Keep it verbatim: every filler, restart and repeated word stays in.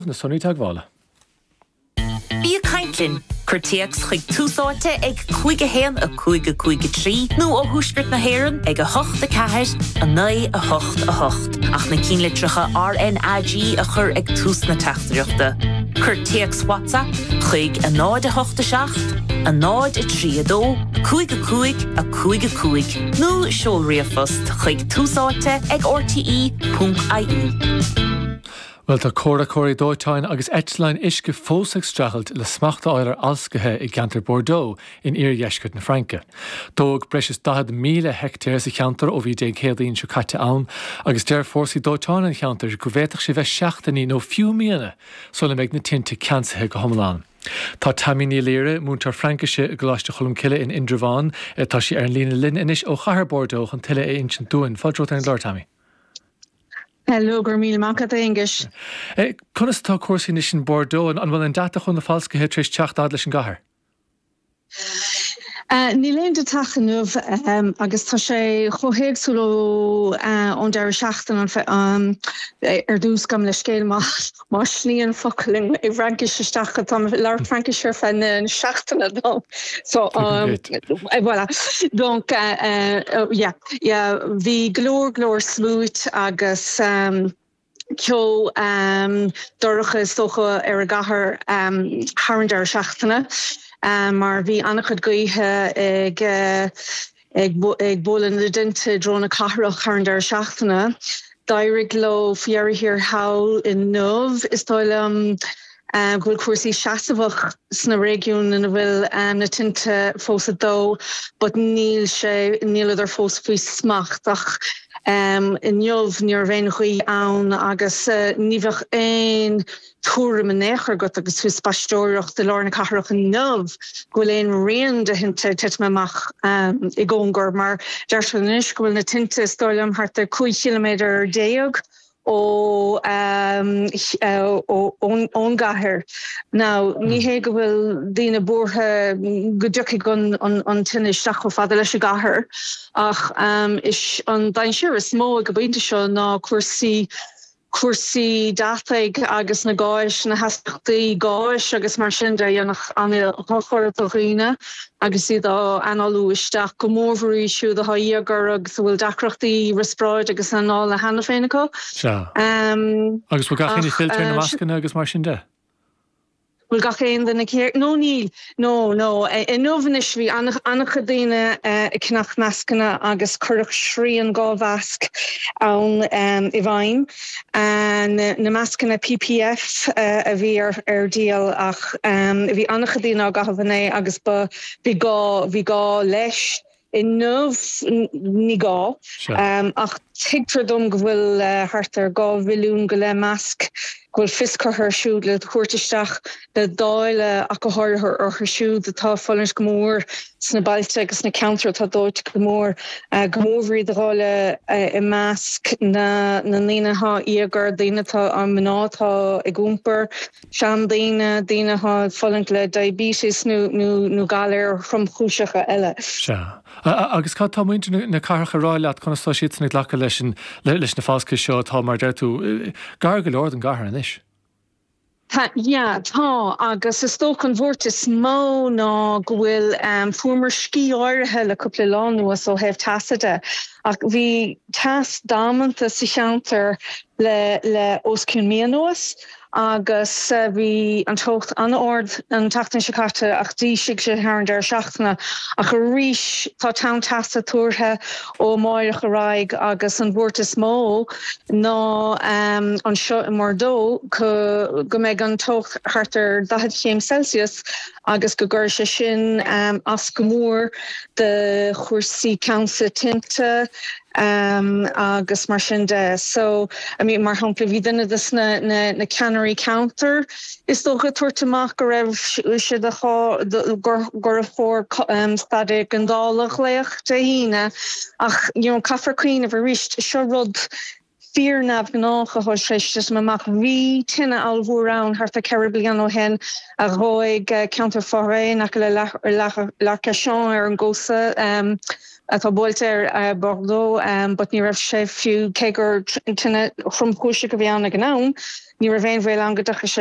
na sonnaí teaghála. Bí Caitlin, chuirtíocht chuig túsáte ag chuige héan a chuige chuige trí, nó ó thuaisceart na hÉireann ag a hocht a ceathair a naoi a hocht a hocht. Ach na cín litreacha R N A G a chur ag tús na teachtareachta. Chuirtíocht WhatsApp chuig a náid a hocht a seacht, a náid a trí a dó, chuig a chuig a chuig a chuig. Nó seolríofaст chuig túsáte ag R T E dot I E. Well tá córa cóirí dóitáin agus eitlein isce fósaigh strachelt le smachta áilir alscathe i Ceantar Bordeaux in Iargheisceart na Franca. Dóg breis dahad míle hectéir sa cheantar ó bhí déag chéadaíonn seo caite ann, agus deir fórsaí dóitáin an cheantar go bhhéiteach sé bheith seachtaí nó fiú míana so le méid na tinte ceansaithe go thomláin. Tá Tamíní Léire múntar Francaise goláiste chulum ciile in Indreváin, tá sí ar an lína linn inis ó Chathair Bordeaux an tuile é insin dúin. Fáilteocht an leir, Tammy. Hello, Gurmíl Macata English. Conas tá cuasaí ní sin Bordeaux an bhfuil an data chun na falscathe tríos teacht ad leis an gcathair? Ní léon de tachanmh agus tá sé chomhéagsúló an deir seachtain ar dús gam le scéal má slíon focaling i Francaiseach stacha tá leir Francaiseach fan seachtainna dó. So voilà. Donc yeah, yeah, bhí glór glór smút agus Kyo um dorcha socha ar a gahar um harandar seachtainna. Um, mar bhí annachad gaotha ag ag ag bólan le dinte drona cathrach harandar seachtainna. Dairig lo fiari hir hawl in Nov is toilum um gwyl cuasaí seasamhach sna régiún na bhfuil um, na tinte fósa dó, but níl sé níl idir fós faoi smacht ach um, in Jov níor bhéin chuí ann agus uh, níbhah ein túra man éair got agus fus pastóireach de lárna cathrach in Nov gwyil ein rian de hinte titmaach um, i ggóngur mar deirtanis gwyil na tinte stoilm hart a cúig kilometer déag ó um, ó ón gcathair. Now, ní hé go bhfuil dína búrtha go dtiocfaidh gon an tine isteach ó fada leis a gcathair ach um, is an dain siar is mó go bhainte seo ná cuasaí cuasaí dátaigh agus na gáis na hasachtaí gáis agus mar sin de dhéanach an choir a riine agus iad análú isteach go mórmhúí siú a haíagar agus bhfuil dacrochtaí rispráid agus an á le hena féinna có. Um, agus bhfuil gachéin filter na mascana agus mar sin de? Bhfuil gachéin den na céir nó níl nó nó in nóhanis bhí annach daine i cnach mascana agus chuireach srí an gábhasc ann um, i bhain an na mascana P P F uh, a bhí ar, ar díal ach um, bhí annach daine á gahabhané agus ba bhí gá bhí gá leis in nómh ní gá um, ach tigtradum go bhfuil uh, hartar gá bhilún go le masc gwyl fiscar her siúd le chuirteisteach le dáile a go háirthar ar her siúd atá fallins go mór sna bailte agus na counter atá dóit go mór uh, go mórhrí dáile uh, i measc na na líanatha íagar daanatá an mnátá i gúmper sean daine daanatha fallint le diabetes nó nó galir from chúiseacha eile. Se. Agus cá tá muinte na carcha ráile chuna tá siad na ghlacha leis leis na fásca seo tá mar deirtú gar go leor an gcathair inis. Ja, tá agus is sto an bhórt is mó ná go bhfuil um, fuair cí áirithe le cúpla lá nuas ó heh tasaide ach bhí tas dámanta sa cheantar le le osciún míanúas agus uh, bhí an tocht an ord an tatan sicata ach dí sig sé ar der seachtainna ach a ríis tá tam tasta túrthe ó máireach a raig agus an bhórt is mó ná um, an seo i Mordó go go méid an tocht hartar dahad chéim Celsius agus go gur sé sin um, as go mór de chuirsaí cansa tinte um agus mar sin de. So I mean mar hapla bhí duine dus na na na cannery counter is tó go tuairteach go raibh si de gur gur a chóir um stadig an dálach leach de híine ach you know caffar queen of a richt seo rud fearnaf gnácha ho sréis me mac ví tinne alhúrán har a Caribbean ó hen a roiig counterforé nach le lacation ar an gosa um, at bolter uh, Bordeaux um, but ni raf sé fiú kegur tinne chumkúse go bhíanna gnáum, ni ra féin bhé an